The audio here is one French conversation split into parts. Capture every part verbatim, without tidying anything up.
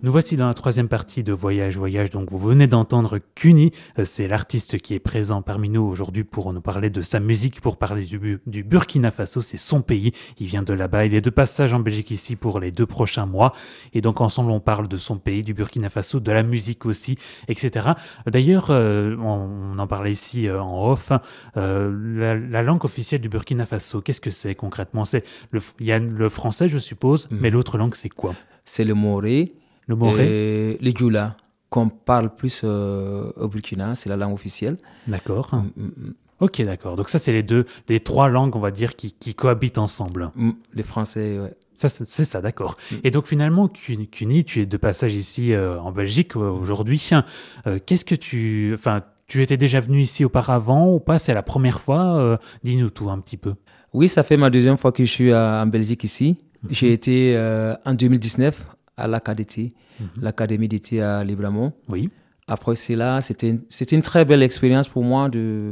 Nous voici dans la troisième partie de Voyage Voyage. Donc vous venez d'entendre Cuny, euh, c'est l'artiste qui est présent parmi nous aujourd'hui pour nous parler de sa musique, pour parler du, Bu- du Burkina Faso, c'est son pays. Il vient de là-bas, il est de passage en Belgique ici pour les deux prochains mois. Et donc ensemble on parle de son pays, du Burkina Faso, de la musique aussi, et cetera. D'ailleurs, euh, on, on en parlait ici euh, en off, euh, la, la langue officielle du Burkina Faso, qu'est-ce que c'est concrètement? C'est le, Il y a le français je suppose, Mhm. mais l'autre langue c'est quoi? C'est le moré Le moré? et le djoula qu'on parle plus euh, au Burkina, c'est la langue officielle. D'accord. Mm, mm, Ok, d'accord. Donc ça, c'est les deux, les trois langues, on va dire, qui, qui cohabitent ensemble. mm. Le français, ouais. Ça, c'est c'est ça, d'accord. Mm. Et donc finalement, Cuny, Cuny, tu es de passage ici euh, en Belgique euh, aujourd'hui. Euh, qu'est-ce que tu, enfin, tu étais déjà venu ici auparavant ou pas? C'est la première fois? Euh, dis-nous tout un petit peu. Oui, ça fait ma deuxième fois que je suis à- en Belgique ici. J'ai été euh, en deux mille dix-neuf à l'A C A D T, Mhm. l'Académie d'été à Libramont. Oui. Après cela, c'était une, c'était une très belle expérience pour moi de,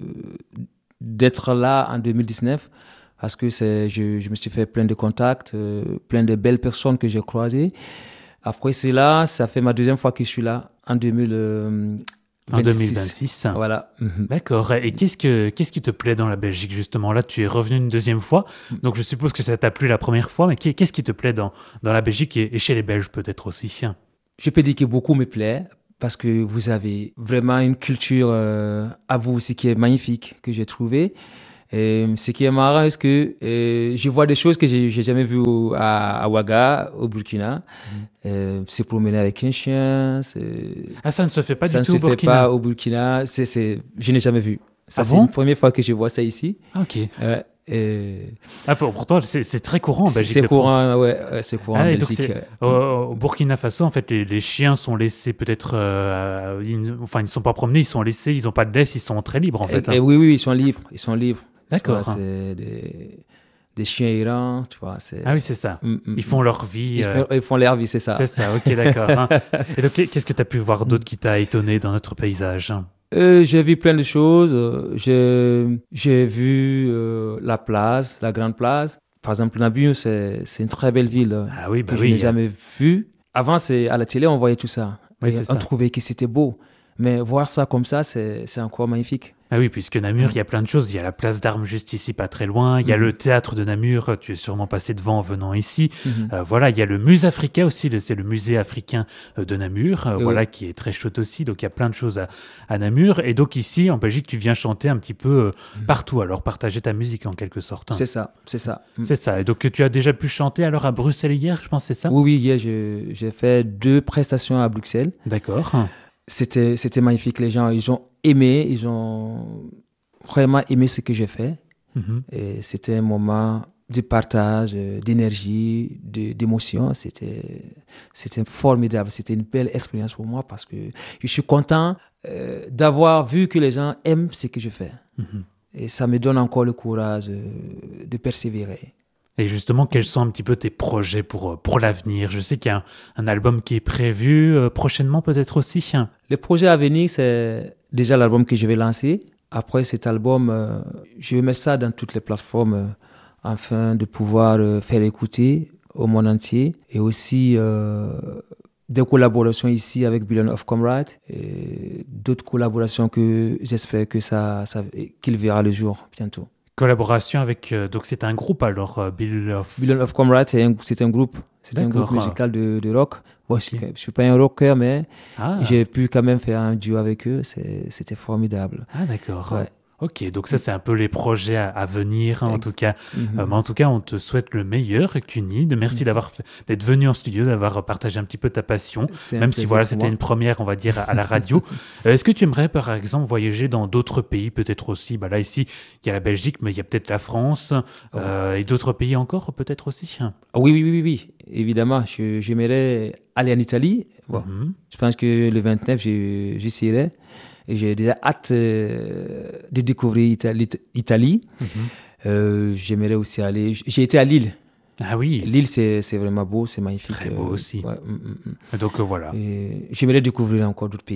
d'être là en deux mille dix-neuf parce que c'est, je, je me suis fait plein de contacts, euh, plein de belles personnes que j'ai croisées. Après cela, ça fait ma deuxième fois que je suis là en deux mille vingt-six. En deux mille vingt-six. Voilà. Mhm. D'accord. Et qu'est-ce que qu'est-ce qui te plaît dans la Belgique justement? Là, tu es revenu une deuxième fois, donc je suppose que ça t'a plu la première fois. Mais qu'est- qu'est-ce qui te plaît dans dans la Belgique et, et chez les Belges peut-être aussi? Je peux dire que beaucoup me plaît parce que vous avez vraiment une culture euh, à vous aussi qui est magnifique, que j'ai trouvé. Et ce qui est marrant, c'est que euh, je vois des choses que j'ai, j'ai jamais vues au- à, à Ouaga, au Burkina. Euh, se promener avec un chien, c'est... Ah, ça ne se fait pas ça du ne tout se au fait Burkina. pas au Burkina. C'est, c'est... Je n'ai jamais vu. Ça, Ah c'est bon une première fois que je vois ça ici. Ah, ok. Ouais, et... Ah, pour, pour toi, c'est c'est très courant en c'est, Belgique. c'est le pro- courant, ouais, ouais, c'est courant Ah, en et donc Belgique. c'est- ouais. au, au Burkina Faso, en fait, les, les chiens sont laissés peut-être. euh, ils ne- enfin, ils ne sont pas promenés, ils sont laissés, ils n'ont pas de laisse, ils sont très libres en fait. Et, et hein. oui, oui, ils sont libres. Ils sont libres. Tu D'accord. vois, c'est des, des chiens errants, tu vois. C'est... Ah oui, c'est ça. Mm, mm, Ils font mm. leur vie. Ils, euh, font, ils font leur vie, c'est ça. C'est ça, ok, d'accord. hein. Et donc, qu'est-ce que tu as pu voir d'autre qui t'a étonné dans notre paysage? Euh, j'ai vu plein de choses. Euh, J'ai, j'ai vu euh, la place, la grande place. Par exemple, Nabiou, c'est, c'est une très belle ville euh, Ah oui, bah que je oui. n'ai jamais vue. Avant, c'est, à la télé, on voyait tout ça. Oui, Et c'est on ça. trouvait que c'était beau. Mais voir ça comme ça, c'est, c'est encore magnifique. Ah oui, puisque Namur, il y a plein de choses. Il y a la place d'armes juste ici, pas très loin. Il y a Mhm. le théâtre de Namur. Tu es sûrement passé devant en venant ici. Mhm. Euh, voilà, il y a le musée africain aussi. le- C'est le musée africain euh, de Namur. euh, Et voilà, oui. qui est très chouette aussi. Donc, il y a plein de choses à, à Namur. Et donc, ici, en Belgique, tu viens chanter un petit peu euh, partout. Alors, partager ta musique en quelque sorte. hein. C'est ça, c'est ça. Mm. C'est ça. Et donc, tu as déjà pu chanter alors à Bruxelles hier, je pense, c'est ça? Oui, oui, hier, je- j'ai fait deux prestations à Bruxelles. D'accord. C'était, c'était magnifique. Les gens, ils ont aimé, ils ont vraiment aimé ce que j'ai fait. Mhm. Et c'était un moment de partage, euh, d'énergie, de, d'émotion. C'était, c'était formidable. C'était une belle expérience pour moi parce que je suis content euh, d'avoir vu que les gens aiment ce que je fais. Mhm. Et ça me donne encore le courage euh, de persévérer. Et justement, quels sont un petit peu tes projets pour, euh, pour l'avenir? Je sais qu'il y a un, un album qui est prévu euh, prochainement peut-être aussi. Le projet à venir, c'est déjà l'album que je vais lancer. Après cet album, euh, je vais mettre ça dans toutes les plateformes euh, afin de pouvoir euh, faire écouter au monde entier. Et aussi euh, des collaborations ici avec Billion of Comrades et d'autres collaborations que j'espère que ça, ça, qu'il verra le jour bientôt. Collaboration avec... euh, donc c'est un groupe alors, euh, Bill of... Billion of Comrades, c'est un, c'est un groupe. C'est un D'accord. groupe musical de, de rock. Bon, je Ok. ne suis pas un rocker, mais Ah, j'ai pu quand même faire un duo avec eux. C'est, c'était formidable. ah d'accord. Ouais. Ok, donc ça c'est un peu les projets à, à venir hein, en Ex- tout cas. Mhm. Euh, mais en tout cas, on te souhaite le meilleur, Cuny. Merci Merci. d'avoir d'être venu en studio, d'avoir partagé un petit peu ta passion. C'est un Même si plaisir voilà, pour c'était moi. une première, on va dire, à, à la radio. Euh, Est-ce que tu aimerais, par exemple, voyager dans d'autres pays, peut-être aussi? Bah là, ici, il y a la Belgique, mais il y a peut-être la France euh, et d'autres pays encore, peut-être aussi. Ah Oui, oui, oui, oui, oui. Évidemment, je, j'aimerais aller en Italie. Bon, Mhm. je pense que le vingt-neuf, je, j'y serai. Et j'ai déjà hâte euh, de découvrir Italie. Italie. Mhm. Euh, j'aimerais aussi aller... J'ai été à Lille. Ah oui, Lille, c'est, c'est vraiment beau, c'est magnifique. Très beau euh, aussi. ouais, mm, mm, mm. donc euh, voilà. Et j'aimerais découvrir encore d'autres pays.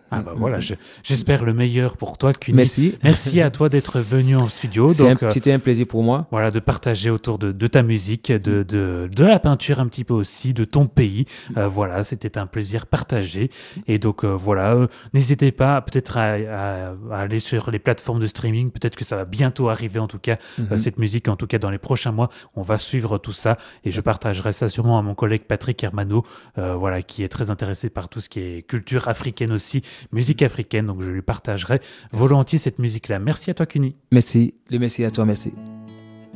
Ah bah voilà, je, j'espère le meilleur pour toi, Cuny. Merci. Merci à toi d'être venu en studio. C'est Donc, un, euh, c'était un plaisir pour moi. Voilà, de partager autour de, de ta musique, de, de, de la peinture un petit peu aussi, de ton pays. Euh, voilà, c'était un plaisir partagé. Et donc euh, voilà, euh, n'hésitez pas peut-être à, à, à aller sur les plateformes de streaming. Peut-être que ça va bientôt arriver, en tout cas, Mm-hmm. euh, cette musique, en tout cas dans les prochains mois. On va suivre tout ça et je partagerai ça sûrement à mon collègue Patrick Hermano, euh, voilà, qui est très intéressé par tout ce qui est culture africaine aussi, musique africaine. Donc je lui partagerai volontiers cette musique-là. Merci à toi, Cuny. Merci. Le merci à toi, merci.